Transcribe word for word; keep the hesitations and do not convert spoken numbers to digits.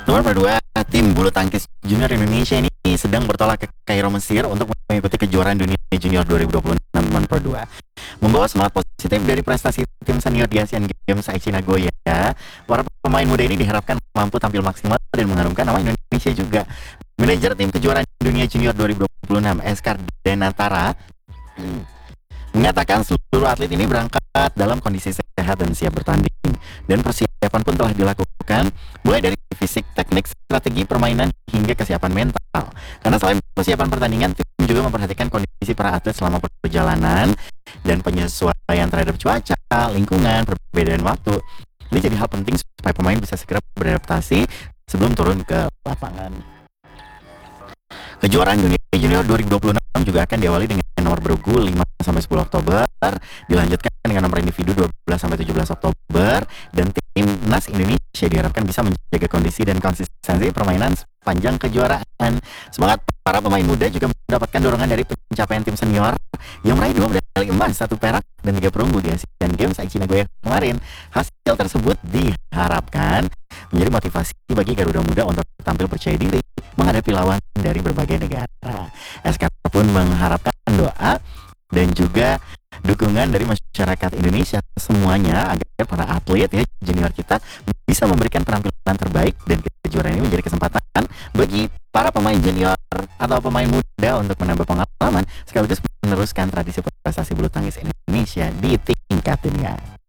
Nomor kedua, tim bulu tangkis junior Indonesia ini sedang bertolak ke Kairo, Mesir untuk mengikuti kejuaraan dunia junior dua ribu dua puluh enam nomor kedua. Membawa semangat positif dari prestasi tim senior di Asian Games Aichi Nagoya, para pemain muda ini diharapkan mampu tampil maksimal dan mengharumkan nama Indonesia juga. Manajer tim kejuaraan dunia junior dua ribu dua puluh enam, Eskar Denatara, mengatakan seluruh atlet ini berangkat dalam kondisi sehat dan siap bertanding, dan persiapan pun telah dilakukan mulai dari fisik, teknik, strategi permainan hingga kesiapan mental. Karena selain persiapan pertandingan, tim juga memperhatikan kondisi para atlet selama perjalanan dan penyesuaian terhadap cuaca, lingkungan, perbedaan waktu. Ini jadi hal penting supaya pemain bisa segera beradaptasi sebelum turun ke lapangan. Kejuaraan dunia junior dua ribu dua puluh enam juga akan diawali dengan nomor bergu lima sampai sepuluh Oktober, dilanjutkan dengan nomor individu dua belas sampai tujuh belas Oktober, dan timnas Indonesia diharapkan bisa menjaga kondisi dan konsistensi permainan sepanjang kejuaraan. Semangat para pemain muda juga mendapatkan dorongan dari pencapaian tim senior yang meraih dua medali emas, satu perak, dan tiga perunggu di Asian Games Aichi Nagoya kemarin. Hasil tersebut diharapkan menjadi motivasi bagi Garuda Muda untuk tampil percaya diri menghadapi lawan dari berbagai negara. S K pun mengharapkan doa dan juga dukungan dari masyarakat Indonesia semuanya agar para atlet ya junior kita bisa memberikan penampilan terbaik, dan kejuaraan ini menjadi kesempatan bagi para pemain junior atau pemain muda untuk menambah pengalaman sekaligus meneruskan tradisi prestasi bulu tangkis Indonesia di tingkat dunia.